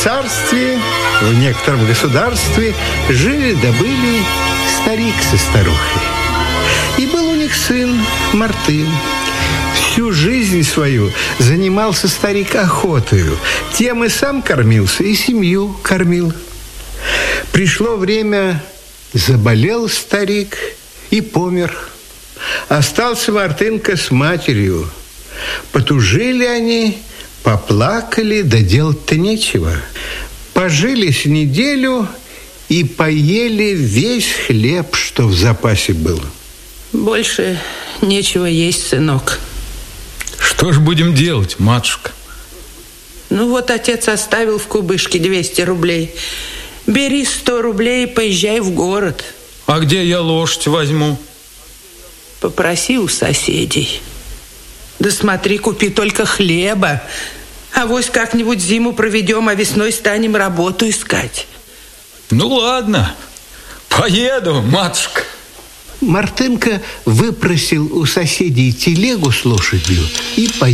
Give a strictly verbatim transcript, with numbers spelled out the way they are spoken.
царстве, в некотором государстве жили да были старик со старухой. И был у них сын Мартын. Всю жизнь свою занимался старик охотою. Тем и сам кормился, и семью кормил. Пришло время, заболел старик и помер. Остался Мартынка с матерью. Потужили они, поплакали, да делать-то нечего. Пожили с неделю и поели весь хлеб, что в запасе был. Больше нечего есть, сынок. Что ж будем делать, матушка? Ну вот отец оставил в кубышке двести рублей. Бери сто рублей и поезжай в город. А где я лошадь возьму? Попроси у соседей. Да смотри, купи только хлеба. Авось как-нибудь зиму проведем, а весной станем работу искать. Ну ладно, поеду, матушка. Мартынка выпросил у соседей телегу с лошадью и поехал.